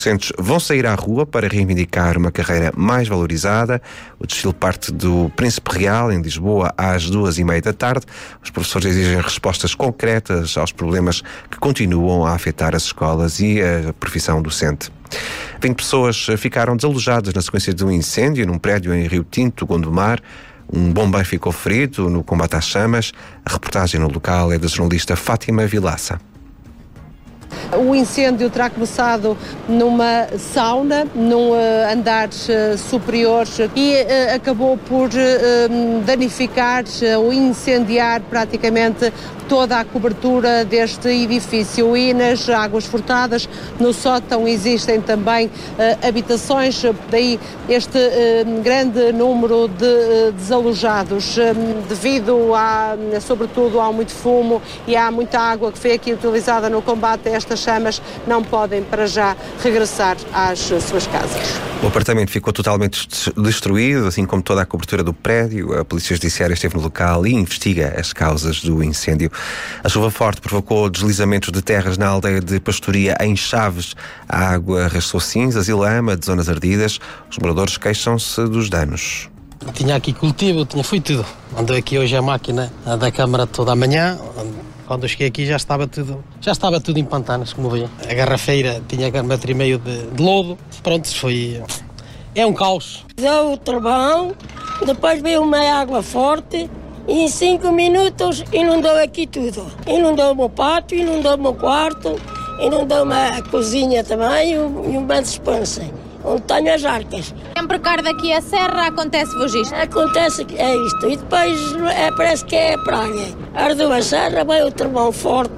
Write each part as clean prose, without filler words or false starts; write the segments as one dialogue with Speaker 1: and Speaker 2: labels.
Speaker 1: Adolescentes vão sair à rua para reivindicar uma carreira mais valorizada. O desfile parte do Príncipe Real, em Lisboa, às 14h30 da tarde. Os professores exigem respostas concretas aos problemas que continuam a afetar as escolas e a profissão docente. 20 pessoas ficaram desalojadas na sequência de um incêndio num prédio em Rio Tinto, Gondomar. Um bombeiro ficou ferido no combate às chamas. A reportagem no local é da jornalista Fátima Vilaça.
Speaker 2: O incêndio terá começado numa sauna, num andar superior e acabou por danificar ou incendiar praticamente toda a cobertura deste edifício. E nas águas furtadas, no sótão, existem também habitações, daí este grande número de desalojados, devido sobretudo ao muito fumo e há muita água que foi aqui utilizada no combate a estas chamas, não podem para já regressar às suas casas.
Speaker 1: O apartamento ficou totalmente destruído, assim como toda a cobertura do prédio. A Polícia Judiciária esteve no local e investiga as causas do incêndio. A chuva forte provocou deslizamentos de terras na aldeia de Pastoria, em Chaves. A água arrastou cinzas e lama de zonas ardidas. Os moradores queixam-se dos danos.
Speaker 3: Tinha aqui cultivo, foi tudo. Andei aqui hoje a máquina da Câmara toda a manhã. Quando eu cheguei aqui já estava tudo em pantanas, como veio. A garrafeira tinha 1,5 metro de lodo. Pronto, é um caos.
Speaker 4: Deu o trovão, depois veio uma água forte e em 5 minutos inundou aqui tudo. Inundou o meu pátio, inundou o meu quarto, inundou a cozinha também e uma despensa, onde tenho as arcas.
Speaker 5: Sempre que arde aqui a serra, acontece-vos isto?
Speaker 4: Acontece que é isto. E depois parece que é praga. Ardeu a serra, veio o trovão forte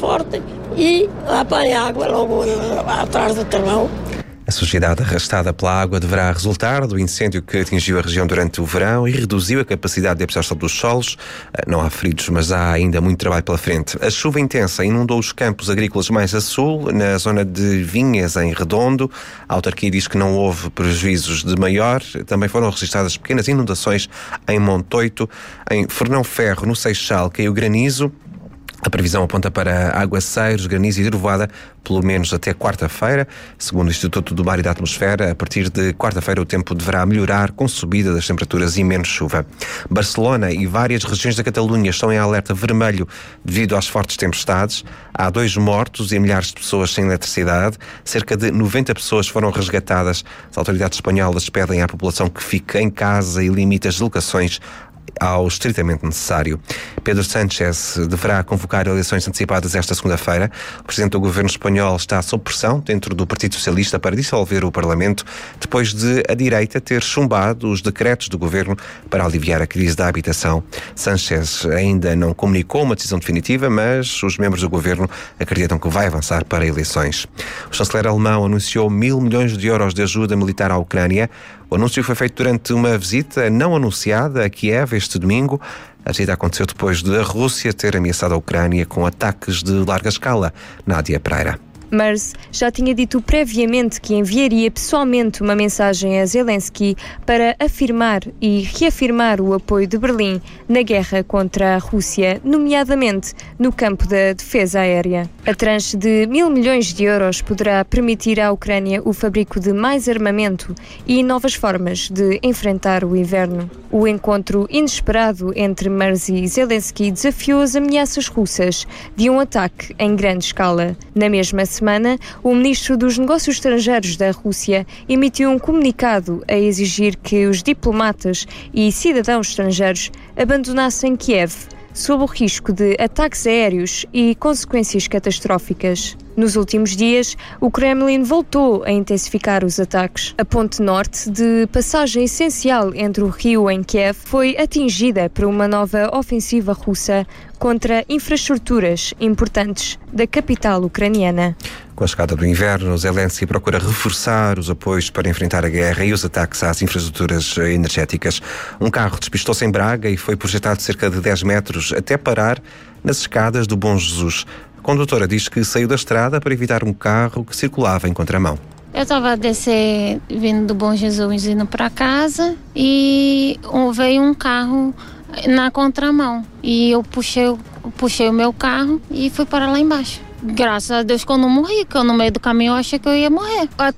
Speaker 4: e apanha água logo atrás do trovão.
Speaker 1: A sujidade arrastada pela água deverá resultar do incêndio que atingiu a região durante o verão e reduziu a capacidade de absorção dos solos. Não há feridos, mas há ainda muito trabalho pela frente. A chuva intensa inundou os campos agrícolas mais a sul, na zona de Vinhas, em Redondo. A autarquia diz que não houve prejuízos de maior. Também foram registradas pequenas inundações em Montoito. Em Fernão Ferro, no Seixal, caiu granizo. A previsão aponta para aguaceiros, granizo e trovoada, pelo menos até quarta-feira. Segundo o Instituto do Mar e da Atmosfera, a partir de quarta-feira o tempo deverá melhorar com subida das temperaturas e menos chuva. Barcelona e várias regiões da Catalunha estão em alerta vermelho devido às fortes tempestades. Há 2 mortos e milhares de pessoas sem eletricidade. Cerca de 90 pessoas foram resgatadas. As autoridades espanholas pedem à população que fique em casa e limite as deslocações ao estritamente necessário. Pedro Sánchez deverá convocar eleições antecipadas esta segunda-feira. O presidente do governo espanhol está sob pressão dentro do Partido Socialista para dissolver o Parlamento, depois de a direita ter chumbado os decretos do governo para aliviar a crise da habitação. Sánchez ainda não comunicou uma decisão definitiva, mas os membros do governo acreditam que vai avançar para eleições. O chanceler alemão anunciou 1.000 milhões de euros de ajuda militar à Ucrânia. O anúncio foi feito durante uma visita não anunciada a Kiev este domingo. A visita aconteceu depois de a Rússia ter ameaçado a Ucrânia com ataques de larga escala. Nádia Pereira.
Speaker 6: Merz já tinha dito previamente que enviaria pessoalmente uma mensagem a Zelensky para afirmar e reafirmar o apoio de Berlim na guerra contra a Rússia, nomeadamente no campo da defesa aérea. A tranche de 1.000 milhões de euros poderá permitir à Ucrânia o fabrico de mais armamento e novas formas de enfrentar o inverno. O encontro inesperado entre Merz e Zelensky desafiou as ameaças russas de um ataque em grande escala. Na mesma semana, o ministro dos Negócios Estrangeiros da Rússia emitiu um comunicado a exigir que os diplomatas e cidadãos estrangeiros abandonassem Kiev, sob o risco de ataques aéreos e consequências catastróficas. Nos últimos dias, o Kremlin voltou a intensificar os ataques. A ponte norte, de passagem essencial entre o rio em Kiev, foi atingida por uma nova ofensiva russa contra infraestruturas importantes da capital ucraniana.
Speaker 1: Com a chegada do inverno, Zelensky procura reforçar os apoios para enfrentar a guerra e os ataques às infraestruturas energéticas. Um carro despistou-se em Braga e foi projetado cerca de 10 metros até parar nas escadas do Bom Jesus. A condutora diz que saiu da estrada para evitar um carro que circulava em contramão.
Speaker 7: Eu estava a descer, vindo do Bom Jesus, indo para casa e veio um carro na contramão. E eu puxei o meu carro e fui para lá embaixo. Graças a Deus que eu não morri, que eu no meio do caminho eu achei que eu ia morrer.